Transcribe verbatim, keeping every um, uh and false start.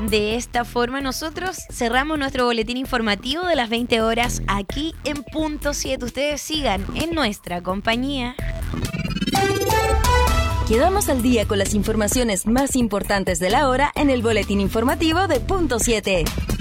De esta forma nosotros cerramos nuestro boletín informativo de las veinte horas aquí en Punto siete. Ustedes sigan en nuestra compañía. Quedamos al día con las informaciones más importantes de la hora en el boletín informativo de Punto siete.